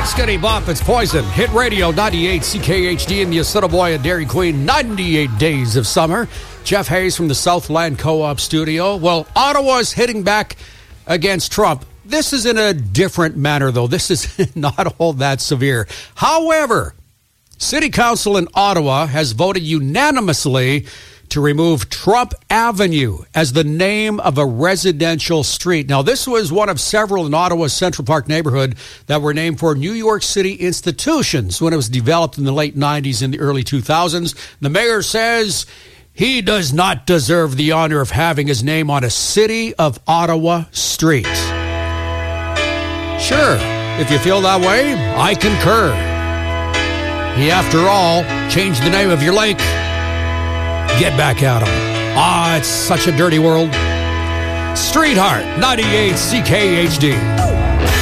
Skinny Bop, it's Poison. Hit Radio 98 CKHD in the Assiniboia Dairy Queen, 98 Days of Summer. Jeff Hayes from the Southland Co-op Studio. Well, Ottawa's hitting back against Trump. This is in a different manner, though. This is not all that severe. However, City Council in Ottawa has voted unanimously to remove Trump Avenue as the name of a residential street. Now, this was one of several in Ottawa's Central Park neighborhood that were named for New York City institutions when it was developed in the late 90s and the early 2000s. The mayor says he does not deserve the honor of having his name on a City of Ottawa street. Sure, if you feel that way, I concur. He, after all, changed the name of your lake. Get back at him. It's such a dirty world. Street Heart, 98 CKHD.